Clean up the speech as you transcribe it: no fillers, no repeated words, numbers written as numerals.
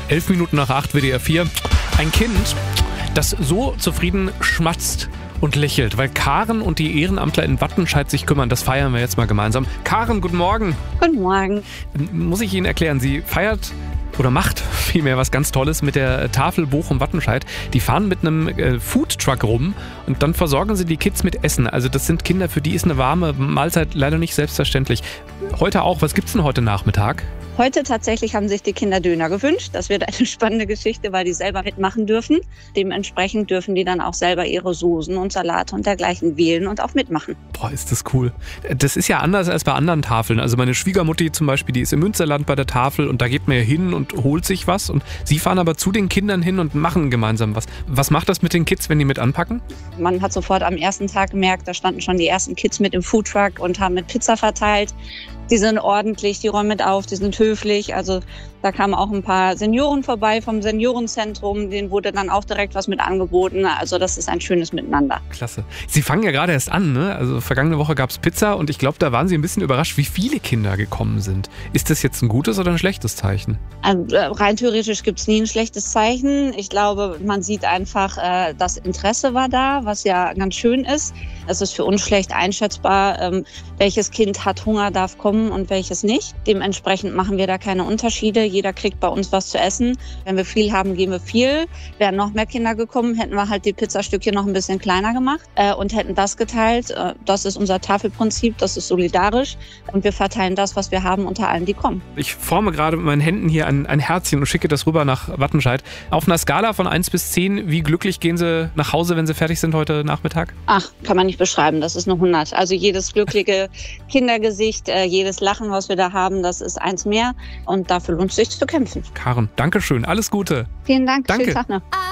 7:11 WDR 4. Ein Kind, das so zufrieden schmatzt und lächelt, weil Karen und die Ehrenamtler in Wattenscheid sich kümmern. Das feiern wir jetzt mal gemeinsam. Karen, guten Morgen. Guten Morgen. Muss ich Ihnen erklären, sie feiert oder macht vielmehr was ganz Tolles mit der Tafel Bochum-Wattenscheid. Die fahren mit einem Foodtruck rum und dann versorgen sie die Kids mit Essen. Also das sind Kinder, für die ist eine warme Mahlzeit leider nicht selbstverständlich. Heute auch. Was gibt's denn heute Nachmittag? Heute tatsächlich haben sich die Kinder Döner gewünscht. Das wird eine spannende Geschichte, weil die selber mitmachen dürfen. Dementsprechend dürfen die dann auch selber ihre Soßen und Salate und dergleichen wählen und auch mitmachen. Boah, ist das cool. Das ist ja anders als bei anderen Tafeln. Also meine Schwiegermutti zum Beispiel, die ist im Münsterland bei der Tafel und da geht man ja hin und holt sich was. Und sie fahren aber zu den Kindern hin und machen gemeinsam was. Was macht das mit den Kids, wenn die mit anpacken? Man hat sofort am ersten Tag gemerkt, da standen schon die ersten Kids mit im Foodtruck und haben mit Pizza verteilt. Die sind ordentlich, die räumen mit auf, die sind höflich. Also da kamen auch ein paar Senioren vorbei vom Seniorenzentrum. Denen wurde dann auch direkt was mit angeboten. Also das ist ein schönes Miteinander. Klasse. Sie fangen ja gerade erst an, ne? Also vergangene Woche gab es Pizza und ich glaube, da waren Sie ein bisschen überrascht, wie viele Kinder gekommen sind. Ist das jetzt ein gutes oder ein schlechtes Zeichen? Also, rein theoretisch gibt es nie ein schlechtes Zeichen. Ich glaube, man sieht einfach, das Interesse war da, was ja ganz schön ist. Es ist für uns schlecht einschätzbar, welches Kind hat Hunger, darf kommen und welches nicht. Dementsprechend machen wir da keine Unterschiede. Jeder kriegt bei uns was zu essen. Wenn wir viel haben, geben wir viel. Wären noch mehr Kinder gekommen, hätten wir halt die Pizzastückchen noch ein bisschen kleiner gemacht und hätten das geteilt. Das ist unser Tafelprinzip, das ist solidarisch und wir verteilen das, was wir haben, unter allen, die kommen. Ich forme gerade mit meinen Händen hier ein Herzchen und schicke das rüber nach Wattenscheid. Auf einer Skala von 1 bis 10, wie glücklich gehen Sie nach Hause, wenn Sie fertig sind heute Nachmittag? Ach, kann man nicht beschreiben, das ist eine 100. Also jedes glückliche Kindergesicht, jedes Lachen, was wir da haben, das ist eins mehr und dafür lohnt es sich zu kämpfen. Karen, danke schön, alles Gute. Vielen Dank, Danke. Schönen Tag noch.